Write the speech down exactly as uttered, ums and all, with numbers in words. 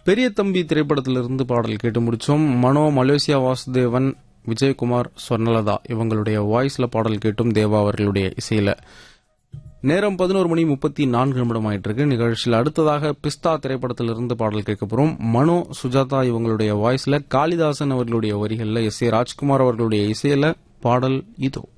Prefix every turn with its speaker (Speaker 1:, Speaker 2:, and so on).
Speaker 1: பெரிய தம்பி திரைப்படத்திலிருந்து பாடல் கேட்டு முடிச்சோம். மனோ, மலேசியா வாசுதேவன், விஜயகுமார், சொர்ணலதா இவங்களுடைய வாய்ஸ்ல பாடல் கேட்டும் தேவா அவர்களுடைய இசையில. நேரம் பதினோரு மணி முப்பத்தி நான்கு நிமிடம் ஆயிட்டு இருக்கு. நிகழ்ச்சியில் அடுத்ததாக பிஸ்தா திரைப்படத்திலிருந்து பாடல் கேட்க போறோம். மனோ, சுஜாதா இவங்களுடைய வாய்ஸ்ல, காளிதாசன் அவர்களுடைய வரிகள்ல, எஸ் ஏ ராஜ்குமார் அவர்களுடைய இசையில பாடல் இதோ.